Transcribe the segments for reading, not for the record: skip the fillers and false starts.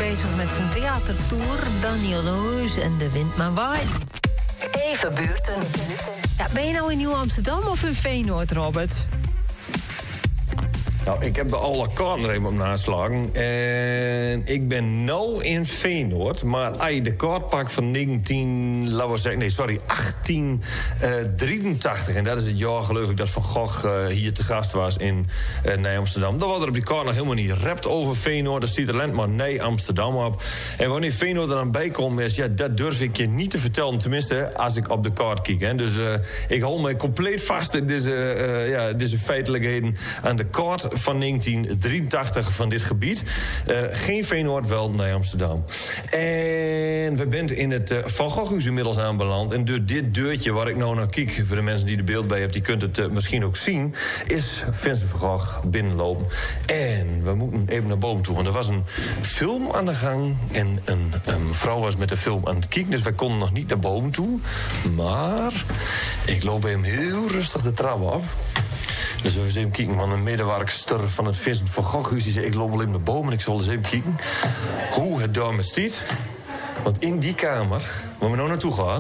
bezig met zijn theatertour. Daniel Loos en De Wind maar waait. Even buurten. Ja, ben je nou in Nieuw-Amsterdam of in Feyenoord, Robert? Nou, ik heb de alle kaarten er even op naslagen. En ik ben nou in Feyenoord. Maar als je de kaart pakt van 1883. En dat is het jaar, geloof ik, dat Van Gogh hier te gast was in Amsterdam. Dan wordt er op die kaart nog helemaal niet rapt over Feyenoord. Er staat alleen maar nee Amsterdam op. En wanneer Feyenoord er dan bij komt, is ja, dat durf ik je niet te vertellen. Tenminste, als ik op de kaart kijk. Hè. Dus ik hou me compleet vast in deze feitelijkheden aan de kaart van 1983 van dit gebied. Geen Feyenoord, wel naar Amsterdam. En we zijn in het Van Goghhuis inmiddels aanbeland. En door dit deurtje waar ik nou naar kijk, voor de mensen die er beeld bij hebben, die kunt het misschien ook zien, is Vincent van Gogh binnenlopen. En we moeten even naar boven toe, want er was een film aan de gang en een vrouw was met de film aan het kijken, dus wij konden nog niet naar boven toe. Maar ik loop bij hem heel rustig de trap op. Dus we eens even kijken, want een medewerkster van het Vincent van Goghhuis die zei, ik loop wel even naar boven en ik zal eens even kijken hoe het daar met stiet. Want in die kamer, waar we nou naartoe gaan,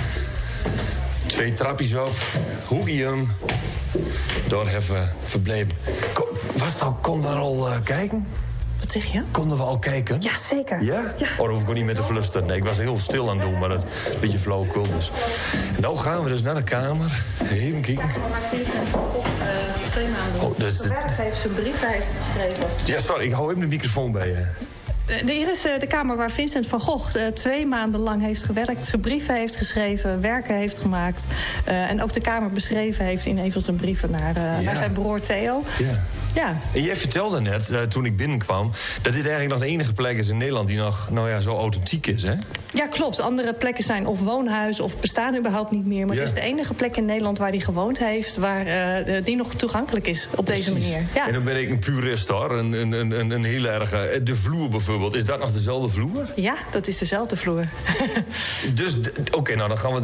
2 trapjes op, hoekiem, daar even verbleven. Kon daar al kijken? Wat zeg je? Konden we al kijken? Ja, zeker. Ja? Ja. Oh, dan hoef ik ook niet met te fluisteren. Nee, ik was heel stil aan het doen, maar dat is een beetje flauwekul dus. En nou gaan we dus naar de kamer. Even kijken. Maar Vincent van Gogh 2 maanden. Oh, dus Vandaag heeft zijn brief heeft geschreven. Ja, sorry, ik hou even de microfoon bij je. Hier is de kamer waar Vincent van Gogh 2 maanden lang heeft gewerkt. Zijn brieven heeft geschreven, werken heeft gemaakt. En ook de kamer beschreven heeft in een van zijn brieven naar zijn broer Theo. Ja. Ja. En jij vertelde net, toen ik binnenkwam, dat dit eigenlijk nog de enige plek is in Nederland die nog zo authentiek is, hè? Ja, klopt. Andere plekken zijn of woonhuizen of bestaan überhaupt niet meer. Maar het is de enige plek in Nederland waar hij gewoond heeft, waar die nog toegankelijk is op deze manier. Ja. En dan ben ik een purist, hoor. Een heel erge. De vloer bijvoorbeeld, is dat nog dezelfde vloer? Ja, dat is dezelfde vloer. Dus, oké, nou dan gaan we